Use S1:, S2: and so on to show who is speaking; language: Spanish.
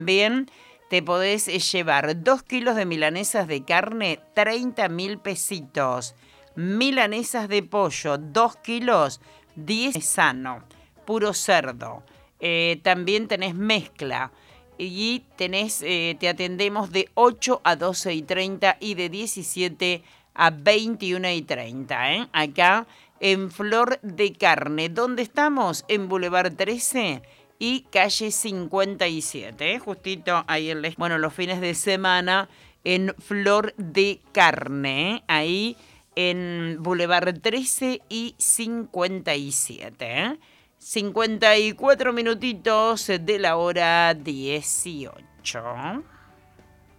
S1: Bien, te podés llevar 2 kilos de milanesas de carne, 30.000 pesitos. Milanesas de pollo, 2 kilos, 10 sano, puro cerdo. También tenés mezcla. Y te atendemos de 8 a 12:30 y de 17 a 21:30. Acá en Flor de Carne. ¿Dónde estamos? En Boulevard 13 y calle 57, justito ahí en la... Bueno, los fines de semana en Flor de Carne, ahí en Boulevard 13 y 57. 54 minutitos de la hora 18.